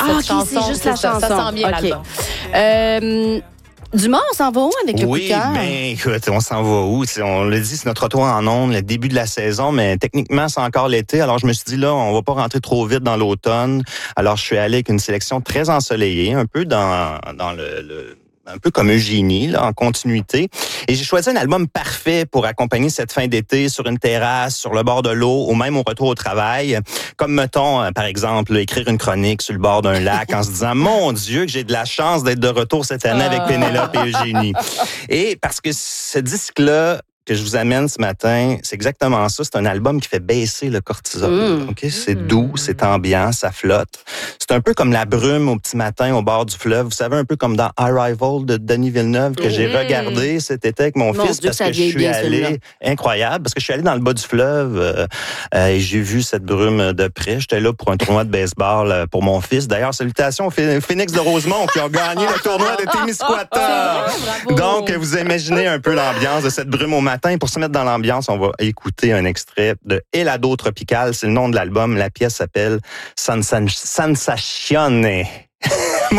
cette chanson. C'est juste la chanson. Ça sent bien l'album. Dumont, on s'en va où avec le coup de cœur? Oui, ben écoute, on s'en va où? On le dit, c'est notre retour en ondes, le début de la saison, mais techniquement, c'est encore l'été. Alors, je me suis dit, là, on va pas rentrer trop vite dans l'automne. Alors, je suis allé avec une sélection très ensoleillée, un peu dans un peu comme Eugénie, là, en continuité. Et j'ai choisi un album parfait pour accompagner cette fin d'été sur une terrasse, sur le bord de l'eau, ou même au retour au travail. Comme, mettons, par exemple, écrire une chronique sur le bord d'un lac en se disant, mon Dieu, que j'ai de la chance d'être de retour cette année avec Pénélope et Eugénie. Et parce que ce disque-là, que je vous amène ce matin, c'est exactement ça. C'est un album qui fait baisser le cortisol. OK? C'est doux, c'est ambiant, ça flotte. C'est un peu comme la brume au petit matin au bord du fleuve. Vous savez, un peu comme dans Arrival de Denis Villeneuve que j'ai regardé cet été avec mon fils Dieu, parce que je suis allé... Incroyable, parce que je suis allé dans le bas du fleuve et j'ai vu cette brume de près. J'étais là pour un tournoi de baseball pour mon fils. D'ailleurs, salutations au Phoenix de Rosemont qui ont gagné le tournoi de Témiscouata. Donc, vous imaginez un peu l'ambiance de cette brume au matin. Pour se mettre dans l'ambiance, on va écouter un extrait de Helado Tropical. C'est le nom de l'album. La pièce s'appelle Sensazione.